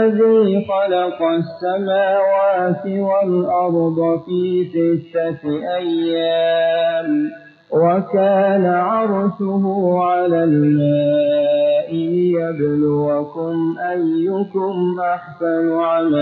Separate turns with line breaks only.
الذي خلق السماوات والأرض في 6 أيام وكان عرشه على الماء ليبلوكم أيكم أحسن عملا